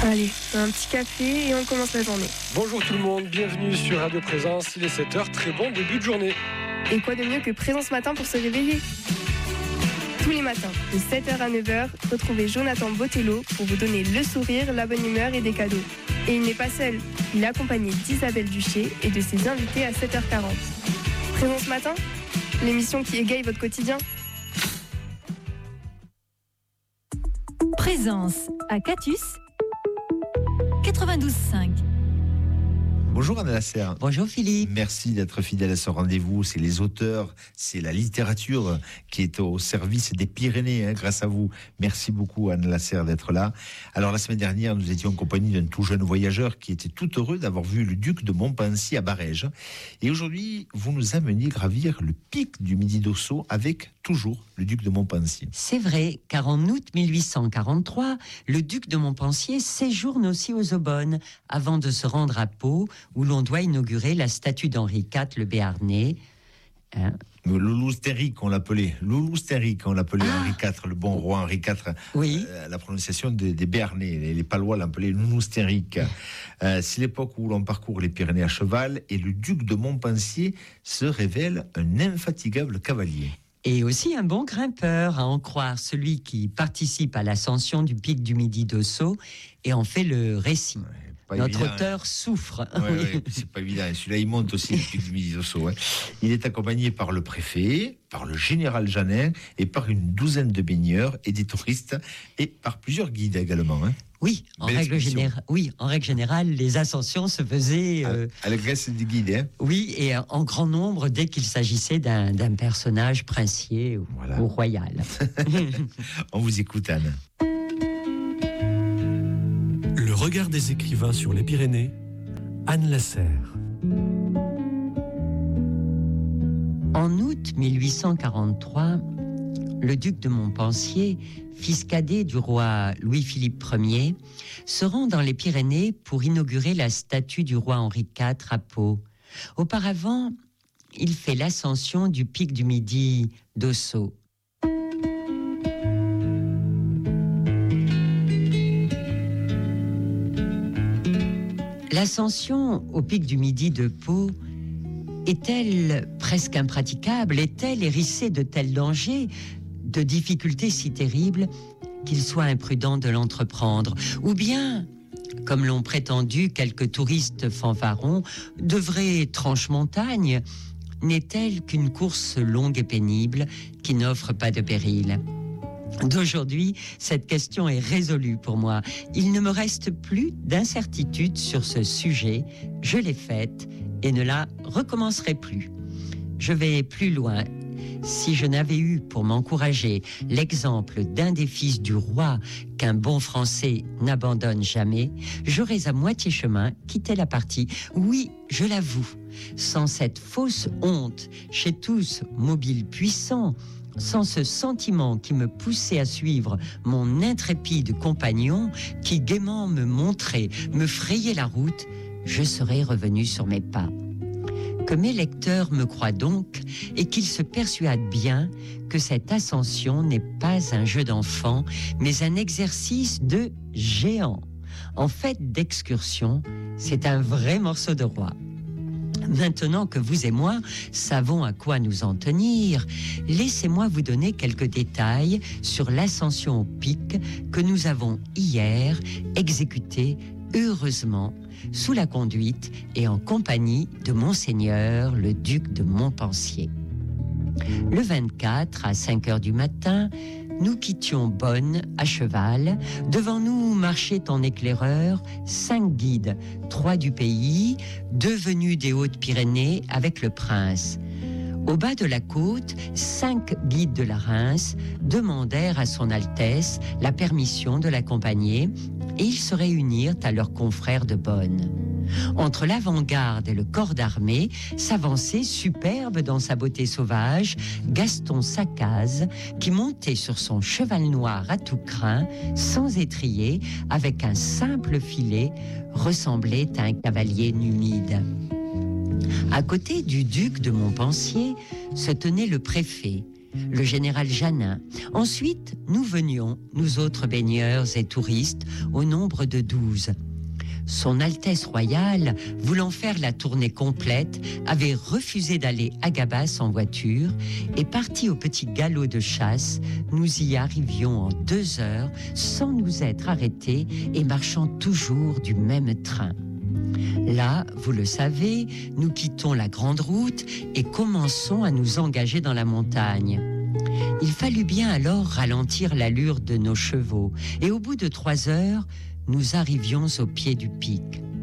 Allez, un petit café et on commence la journée. Bonjour tout le monde, bienvenue sur Radio Présence, il est 7h, très bon début de journée. Et quoi de mieux que Présence Matin pour se réveiller ? Tous les matins, de 7h à 9h, retrouvez Jonathan Botello pour vous donner le sourire, la bonne humeur et des cadeaux. Et il n'est pas seul, il est accompagné d'Isabelle Duché et de ses invités à 7h40. Présence Matin, l'émission qui égaye votre quotidien. Présence à Catus 92.5. Bonjour Anna Lasser. Bonjour Philippe. Merci d'être fidèle à ce rendez-vous. C'est les auteurs, c'est la littérature qui est au service des Pyrénées, grâce à vous. Merci beaucoup Anna Lasser d'être là. Alors la semaine dernière, nous étions en compagnie d'un tout jeune voyageur qui était tout heureux d'avoir vu le duc de Montpensier à Barèges. Et aujourd'hui, vous nous ameniez gravir le pic du Midi d'Ossau avec toujours le duc de Montpensier. C'est vrai, car en août 1843, le duc de Montpensier séjourne aussi aux Aubonnes avant de se rendre à Pau, où l'on doit inaugurer la statue d'Henri IV le Béarnais. Loulou Stéric, on l'appelait. Loulou Stéric, on l'appelait Henri IV, le bon roi Henri IV. Oui. La prononciation des Béarnais. Les Palois l'appelaient Loulou Stéric. C'est l'époque où l'on parcourt les Pyrénées à cheval et le duc de Montpensier se révèle un infatigable cavalier. Et aussi un bon grimpeur, à en croire celui qui participe à l'ascension du pic du Midi d'Ossau et en fait le récit. Notre auteur souffre. Oui, c'est pas évident. Et celui-là, il monte aussi le pic du Midi d'Ossau. Il est accompagné par le préfet, par le général Jeannin et par une douzaine de baigneurs et des touristes et par plusieurs guides également. Oui, en règle générale, les ascensions se faisaient à la Grèce des guides. Oui, et en grand nombre dès qu'il s'agissait d'un personnage princier ou royal. On vous écoute, Anne. Le regard des écrivains sur les Pyrénées, Anne Lasser. En août 1843, le duc de Montpensier, fils cadet du roi Louis-Philippe Ier, se rend dans les Pyrénées pour inaugurer la statue du roi Henri IV à Pau. Auparavant, il fait l'ascension du pic du Midi d'Ossau. L'ascension au pic du Midi de Pau est-elle presque impraticable? Est-elle hérissée de tels dangers, de difficultés si terribles qu'il soit imprudent de l'entreprendre? Ou bien, comme l'ont prétendu quelques touristes fanfarons, de vraies tranches-montagnes, n'est-elle qu'une course longue et pénible qui n'offre pas de péril? D'aujourd'hui, cette question est résolue pour moi. Il ne me reste plus d'incertitude sur ce sujet. Je l'ai faite et ne la recommencerai plus. Je vais plus loin. Si je n'avais eu pour m'encourager l'exemple d'un des fils du roi qu'un bon Français n'abandonne jamais, j'aurais à moitié chemin quitté la partie. Oui, je l'avoue, sans cette fausse honte chez tous mobiles puissants, sans ce sentiment qui me poussait à suivre mon intrépide compagnon qui gaiement me montrait, me frayait la route, je serais revenu sur mes pas. Que mes lecteurs me croient donc et qu'ils se persuadent bien que cette ascension n'est pas un jeu d'enfant, mais un exercice de géant. En fait d'excursion, c'est un vrai morceau de roi. Maintenant que vous et moi savons à quoi nous en tenir, laissez-moi vous donner quelques détails sur l'ascension au pic que nous avons hier exécutée heureusement sous la conduite et en compagnie de Monseigneur le duc de Montpensier. Le 24 à 5h du matin, nous quittions Bonne à cheval. Devant nous marchaient en éclaireur 5 guides, 3 du pays, 2 venus des Hautes-Pyrénées avec le prince. Au bas de la côte, 5 guides de la Reims demandèrent à son Altesse la permission de l'accompagner et ils se réunirent à leurs confrères de Bonne. Entre l'avant-garde et le corps d'armée s'avançait, superbe dans sa beauté sauvage, Gaston Sacaz, qui montait sur son cheval noir à tout crin, sans étrier, avec un simple filet, ressemblait à un cavalier numide. À côté du duc de Montpensier se tenait le préfet, le général Jeannin. Ensuite, nous venions, nous autres baigneurs et touristes, au nombre de 12. Son Altesse royale, voulant faire la tournée complète, avait refusé d'aller à Gabas en voiture et parti au petit galop de chasse. Nous y arrivions en 2 heures sans nous être arrêtés et marchant toujours du même train. Là, vous le savez, nous quittons la grande route et commençons à nous engager dans la montagne. Il fallut bien alors ralentir l'allure de nos chevaux et au bout de 3 heures, nous arrivions au pied du pic.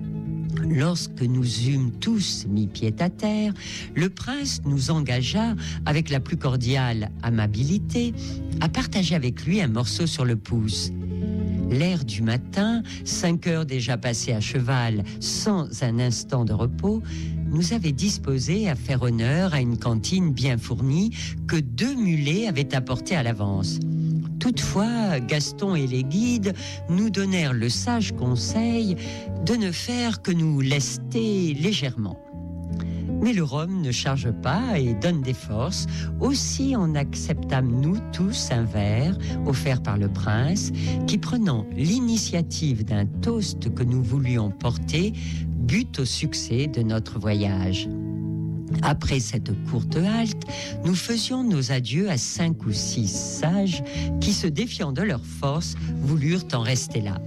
Lorsque nous eûmes tous mis pied à terre, le prince nous engagea, avec la plus cordiale amabilité, à partager avec lui un morceau sur le pouce. L'air du matin, 5 heures déjà passées à cheval, sans un instant de repos, nous avait disposé à faire honneur à une cantine bien fournie que 2 mulets avaient apportée à l'avance. Toutefois, Gaston et les guides nous donnèrent le sage conseil de ne faire que nous lester légèrement. Mais le rhum ne charge pas et donne des forces. Aussi en acceptâmes-nous tous un verre offert par le prince, qui, prenant l'initiative d'un toast que nous voulions porter, but au succès de notre voyage. Après cette courte halte, nous faisions nos adieux à 5 ou 6 sages qui, se défiant de leur force, voulurent en rester là.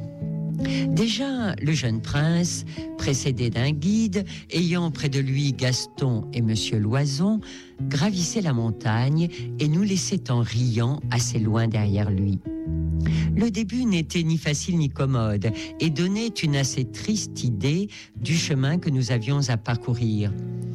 Déjà, le jeune prince, précédé d'un guide, ayant près de lui Gaston et Monsieur Loison, gravissait la montagne et nous laissait en riant assez loin derrière lui. Le début n'était ni facile ni commode et donnait une assez triste idée du chemin que nous avions à parcourir.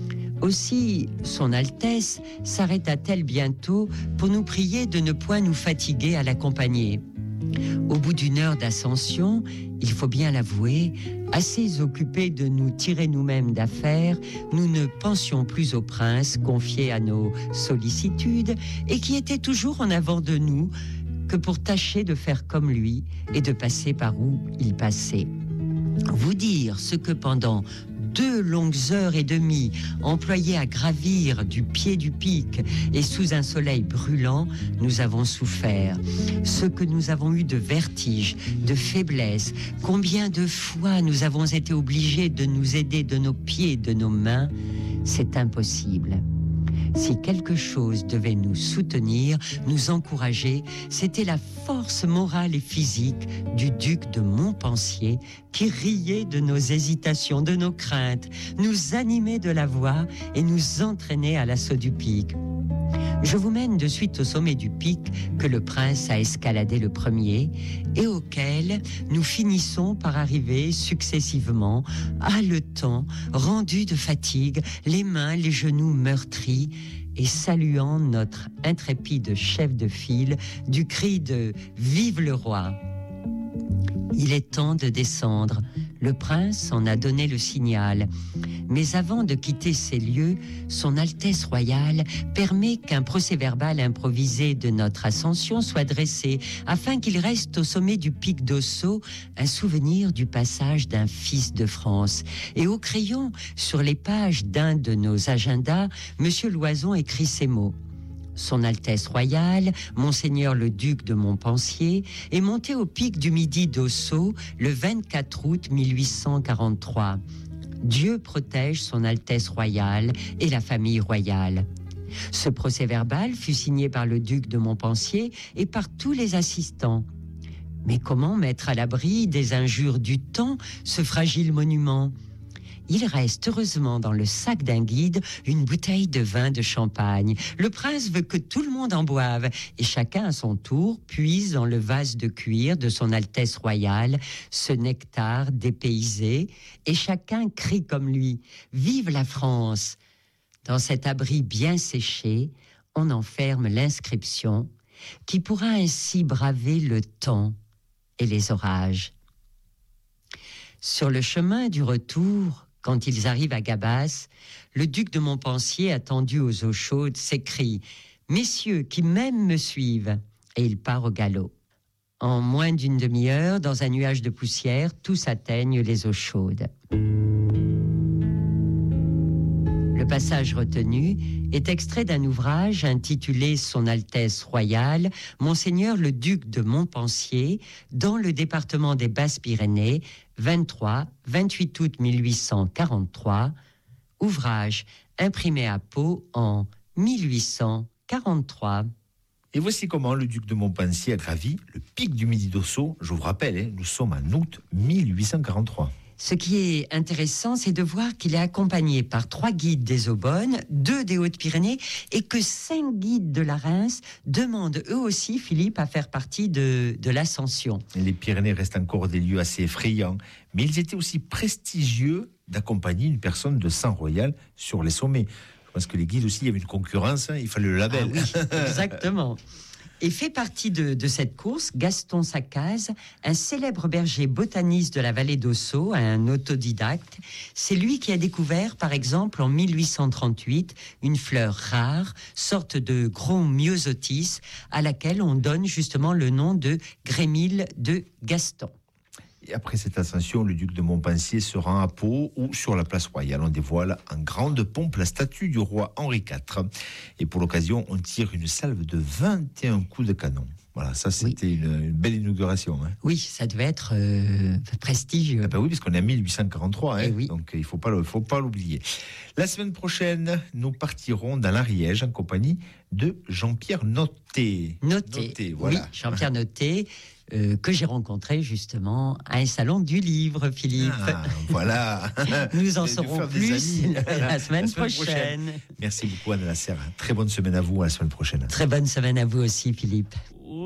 Aussi, son Altesse s'arrêta-t-elle bientôt pour nous prier de ne point nous fatiguer à l'accompagner. Au bout d'1 heure d'ascension, il faut bien l'avouer, assez occupés de nous tirer nous-mêmes d'affaire, nous ne pensions plus au prince confié à nos sollicitudes et qui était toujours en avant de nous que pour tâcher de faire comme lui et de passer par où il passait. Vous dire ce que pendant 2 longues heures et demie, employées à gravir du pied du pic et sous un soleil brûlant, nous avons souffert. Ce que nous avons eu de vertige, de faiblesse, combien de fois nous avons été obligés de nous aider de nos pieds et de nos mains, c'est impossible. Si quelque chose devait nous soutenir, nous encourager, c'était la force morale et physique du duc de Montpensier qui riait de nos hésitations, de nos craintes, nous animait de la voix et nous entraînait à l'assaut du pic. Je vous mène de suite au sommet du pic que le prince a escaladé le premier et auquel nous finissons par arriver successivement, haletants, rendus de fatigue, les mains, les genoux meurtris et saluant notre intrépide chef de file du cri de « Vive le roi !» Il est temps de descendre. Le prince en a donné le signal. Mais avant de quitter ces lieux, son Altesse royale permet qu'un procès-verbal improvisé de notre ascension soit dressé, afin qu'il reste au sommet du pic d'Ossau un souvenir du passage d'un fils de France. Et au crayon, sur les pages d'un de nos agendas, Monsieur Loison écrit ces mots. Son Altesse royale, Monseigneur le duc de Montpensier, est monté au pic du Midi d'Ossau le 24 août 1843. Dieu protège son Altesse royale et la famille royale. Ce procès-verbal fut signé par le duc de Montpensier et par tous les assistants. Mais comment mettre à l'abri des injures du temps ce fragile monument ? Il reste heureusement dans le sac d'un guide une bouteille de vin de champagne. Le prince veut que tout le monde en boive et chacun à son tour puise dans le vase de cuir de son Altesse royale ce nectar dépaysé et chacun crie comme lui « Vive la France !» Dans cet abri bien séché, on enferme l'inscription qui pourra ainsi braver le temps et les orages. Sur le chemin du retour, quand ils arrivent à Gabas, le duc de Montpensier, attendu aux eaux chaudes, s'écrie « Messieurs qui même me suivent !» et il part au galop. En moins d'une demi-heure, dans un nuage de poussière, tous atteignent les eaux chaudes. Le Le passage retenu est extrait d'un ouvrage intitulé Son Altesse Royale, Monseigneur le Duc de Montpensier, dans le département des Basses-Pyrénées, 23-28 août 1843, ouvrage imprimé à Pau en 1843. Et voici comment le duc de Montpensier a gravi le pic du Midi d'Ossau. Je vous rappelle, nous sommes en août 1843. Ce qui est intéressant, c'est de voir qu'il est accompagné par 3 guides des Aubonnes, 2 des Hautes-Pyrénées, et que 5 guides de la Reims demandent eux aussi, Philippe, à faire partie de l'ascension. Les Pyrénées restent encore des lieux assez effrayants, mais ils étaient aussi prestigieux d'accompagner une personne de sang royal sur les sommets. Je pense que les guides aussi, il y avait une concurrence, il fallait le label. Ah oui, exactement. Et fait partie de cette course, Gaston Sacaz, un célèbre berger botaniste de la vallée d'Ossau, un autodidacte. C'est lui qui a découvert, par exemple, en 1838, une fleur rare, sorte de gros myosotis, à laquelle on donne justement le nom de Grémille de Gaston. Et après cette ascension, le duc de Montpensier se rend à Pau, où sur la place royale, on dévoile en grande pompe la statue du roi Henri IV. Et pour l'occasion, on tire une salve de 21 coups de canon. Voilà, ça c'était une belle inauguration. Hein. Oui, ça devait être prestigieux. Ah ben oui, parce qu'on est en 1843, hein, oui. donc il ne faut pas l'oublier. La semaine prochaine, nous partirons dans l'Ariège en compagnie de Jean-Pierre Noté. Noté, voilà. Oui, Jean-Pierre Noté. Que j'ai rencontré justement à un salon du livre, Philippe. Ah, voilà. Nous en saurons plus la semaine prochaine. Merci beaucoup, Anne Lasserre. Très bonne semaine à vous, à la semaine prochaine. Très bonne semaine à vous aussi, Philippe.